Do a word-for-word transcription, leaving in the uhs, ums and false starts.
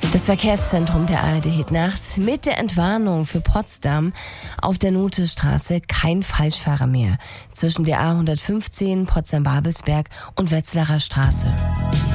Das Verkehrszentrum der A R D Hit nachts mit der Entwarnung für Potsdam auf der Nothestraße kein Falschfahrer mehr zwischen der A hundertfünfzehn Potsdam-Babelsberg und Wetzlarer Straße.